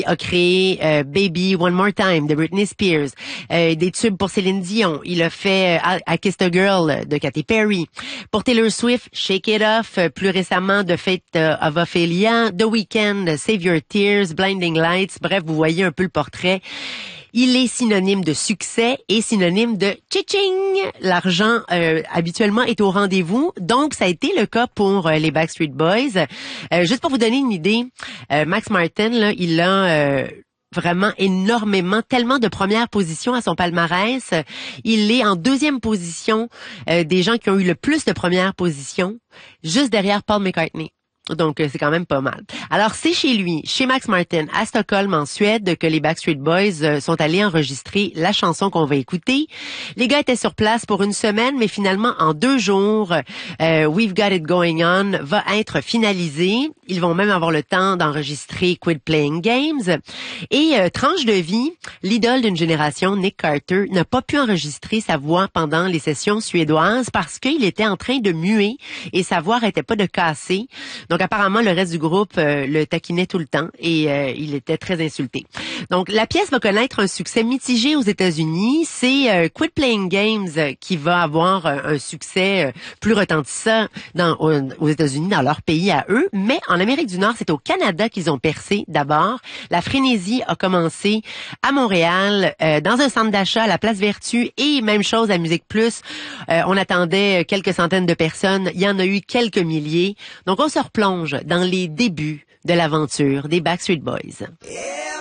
a créé Baby One More Time de Britney Spears, des tubes pour Céline Dion. Il a fait I Kissed a Girl de Katy Perry. Pour Taylor Swift, Shake It Off. Plus récemment, The Fate of Ophelia, The Weeknd, Save Your Tears, Blinding Lights. Bref, vous voyez un peu le portrait. Il est synonyme de succès et synonyme de tching. L'argent habituellement est au rendez-vous. Donc, ça a été le cas pour les Backstreet Boys. Juste pour vous donner une idée, Max Martin, là, il a vraiment énormément, tellement de premières positions à son palmarès. Il est en deuxième position des gens qui ont eu le plus de premières positions, juste derrière Paul McCartney. Donc, c'est quand même pas mal. Alors, c'est chez lui, chez Max Martin, à Stockholm, en Suède, que les Backstreet Boys sont allés enregistrer la chanson qu'on va écouter. Les gars étaient sur place pour une semaine, mais finalement, en 2 jours, We've Got It Going On va être finalisé. Ils vont même avoir le temps d'enregistrer Quit Playing Games. Et tranche de vie, l'idole d'une génération, Nick Carter, n'a pas pu enregistrer sa voix pendant les sessions suédoises parce qu'il était en train de muer et sa voix n'arrêtait pas de casser. Donc apparemment, le reste du groupe le taquinait tout le temps et il était très insulté. Donc la pièce va connaître un succès mitigé aux États-Unis. C'est Quit Playing Games qui va avoir un succès plus retentissant aux États-Unis, dans leur pays à eux. Mais en Amérique du Nord, c'est au Canada qu'ils ont percé d'abord. La frénésie a commencé à Montréal, dans un centre d'achat à la Place Vertu et même chose à Musique Plus. On attendait quelques centaines de personnes. Il y en a eu quelques milliers. Donc on se replonge dans les débuts de l'aventure des Backstreet Boys.